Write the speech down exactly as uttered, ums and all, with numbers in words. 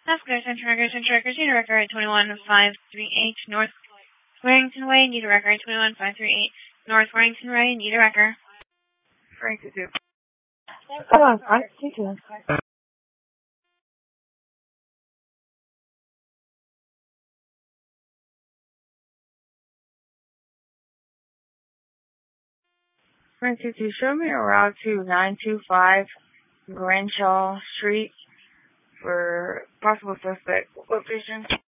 Oscar, Central Records, Central Records, need a record at twenty-one five thirty-eight North Warrington Way, need a record, twenty-one five thirty-eight North Warrington Way, need a record. Frank to do. Come on, I see you. Frank to do. Show me a route to nine two five Grenshaw Street for possible suspect location.